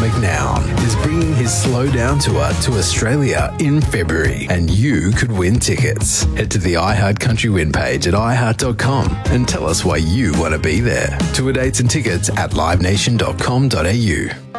McNown is bringing his Slow Down tour to Australia in February, and you could win tickets. Head to the iHeart Country Win page at iHeart.com and tell us why you want to be there. Tour dates and tickets at livenation.com.au.